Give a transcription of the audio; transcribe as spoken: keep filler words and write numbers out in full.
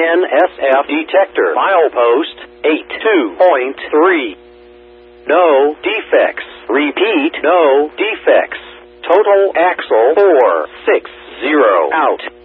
N S F detector. Milepost eighty-two point three. No defects. Repeat, no defects. Total axle four six zero out.